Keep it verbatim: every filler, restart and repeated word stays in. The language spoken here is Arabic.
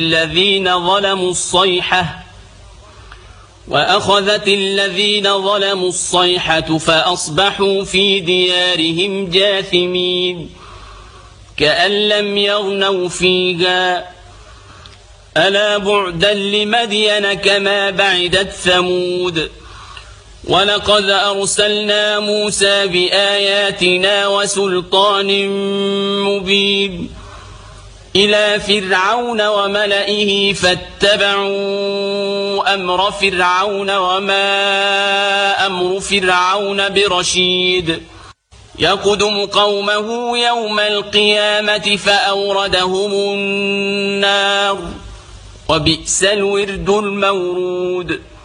الذين ظلموا الصيحة وأخذت الذين ظلموا الصيحة فأصبحوا في ديارهم جاثمين كأن لم يغنوا فيها ألا بعدا لمدين كما بعدت ثمود ولقد أرسلنا موسى بآياتنا وسلطان مبين إلى فرعون وملئه فاتبعوا أمر فرعون وما أمر فرعون برشيد يقدم قومه يوم القيامة فأوردهم النار وبئس الورد المورود